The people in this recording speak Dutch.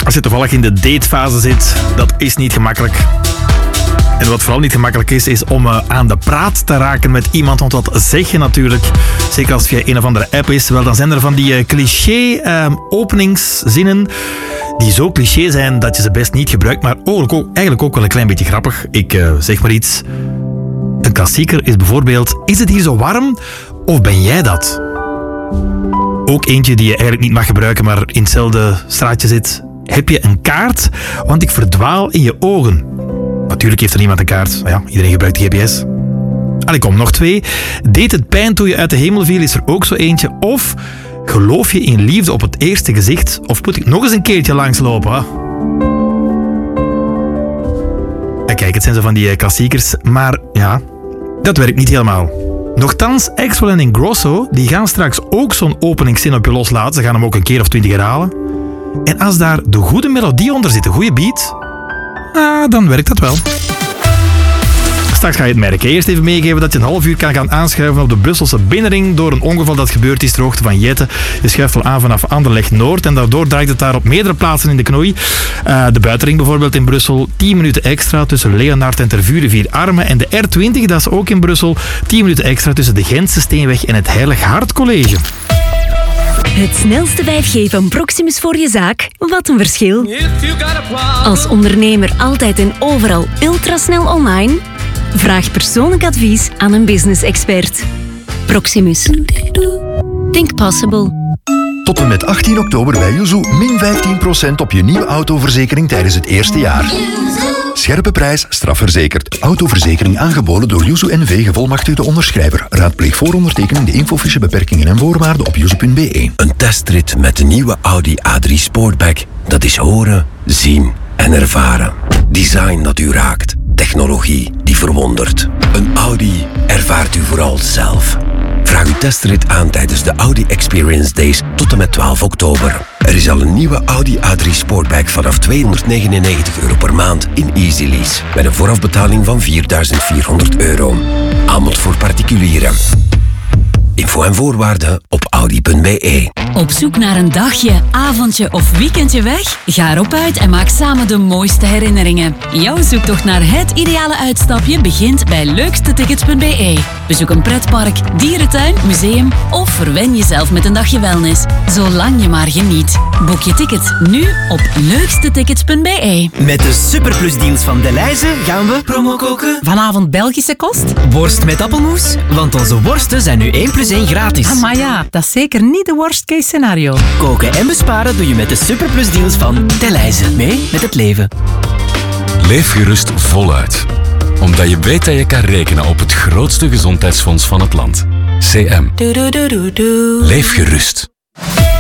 Als je toevallig in de datefase zit, dat is niet gemakkelijk. En wat vooral niet gemakkelijk is om aan de praat te raken met iemand. Want wat zeg je natuurlijk, zeker als het via een of andere app is, wel, dan zijn er van die cliché openingszinnen die zo cliché zijn dat je ze best niet gebruikt, maar eigenlijk ook wel een klein beetje grappig. Ik zeg maar iets. Een klassieker is bijvoorbeeld: is het hier zo warm of ben jij dat? Ook eentje die je eigenlijk niet mag gebruiken, maar in hetzelfde straatje zit. Heb je een kaart? Want ik verdwaal in je ogen. Natuurlijk heeft er niemand een kaart. Maar ja, iedereen gebruikt GPS. Allee, kom, nog 2. Deed het pijn toen je uit de hemel viel, is er ook zo eentje. Of geloof je in liefde op het eerste gezicht? Of moet ik nog eens een keertje langslopen? Hè? En kijk, het zijn zo van die klassiekers. Maar ja, dat werkt niet helemaal. Nochtans, Axwell en Ingrosso die gaan straks ook zo'n openingszin op je loslaten. Ze gaan hem ook een keer of 20 herhalen. En als daar de goede melodie onder zit, een goede beat, dan werkt dat wel. Straks ga je het merken. Eerst even meegeven dat je een half uur kan gaan aanschuiven op de Brusselse binnenring door een ongeval dat gebeurd is ter hoogte van Jette. Je schuift al aan vanaf Anderlecht Noord en daardoor draait het daar op meerdere plaatsen in de knoei. De buitenring bijvoorbeeld in Brussel, 10 minuten extra tussen Leonard en Tervuren 4 Armen. En de R20, dat is ook in Brussel, 10 minuten extra tussen de Gentse Steenweg en het Heilig Hart College. Het snelste 5G van Proximus voor je zaak. Wat een verschil. Als ondernemer altijd en overal ultrasnel online? Vraag persoonlijk advies aan een business-expert. Proximus. Think possible. Tot en met 18 oktober bij Yuzu min 15% op je nieuwe autoverzekering tijdens het eerste jaar. Scherpe prijs, strafverzekerd. Autoverzekering aangeboden door Yuzu NV, gevolmachtigde onderschrijver. Raadpleeg voor ondertekening de infofiche beperkingen en voorwaarden op yuzu.be. Een testrit met de nieuwe Audi A3 Sportback. Dat is horen, zien en ervaren. Design dat u raakt. Technologie die verwondert. Een Audi ervaart u vooral zelf. Vraag uw testrit aan tijdens de Audi Experience Days tot en met 12 oktober. Er is al een nieuwe Audi A3 Sportback vanaf €299 per maand in Easy Lease. Met een voorafbetaling van €4.400. Aanbod voor particulieren. Info en voorwaarden op audi.be. Op zoek naar een dagje, avondje of weekendje weg? Ga erop uit en maak samen de mooiste herinneringen. Jouw zoektocht naar het ideale uitstapje begint bij leukstetickets.be. Bezoek een pretpark, dierentuin, museum of verwen jezelf met een dagje wellness. Zolang je maar geniet. Boek je ticket nu op leukstetickets.be. Met de superplusdeals van Delhaize gaan we promo koken. Vanavond Belgische kost? Worst met appelmoes, want onze worsten zijn nu 1 + 1 gratis. Ah, maar ja, dat is zeker niet de worst case scenario. Koken en besparen doe je met de superplusdeals van Delhaize. Mee met het leven. Leef gerust voluit. Omdat je weet dat je kan rekenen op het grootste gezondheidsfonds van het land. CM. Leef gerust.